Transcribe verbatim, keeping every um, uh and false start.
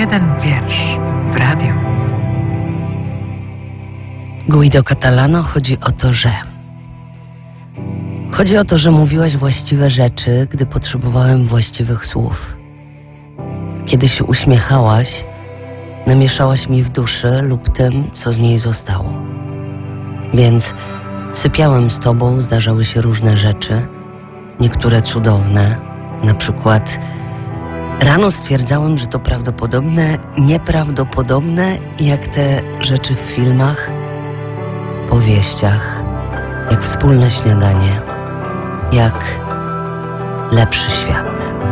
jeden wiersz w radiu. Guido Catalano, chodzi o to, że... Chodzi o to, że mówiłaś właściwe rzeczy, gdy potrzebowałem właściwych słów. Kiedy się uśmiechałaś, namieszałaś mi w duszy lub tym, co z niej zostało. Więc sypiałem z tobą, zdarzały się różne rzeczy, niektóre cudowne, na przykład rano stwierdzałem, że to prawdopodobne, nieprawdopodobne, jak te rzeczy w filmach, powieściach, jak wspólne śniadanie, jak lepszy świat.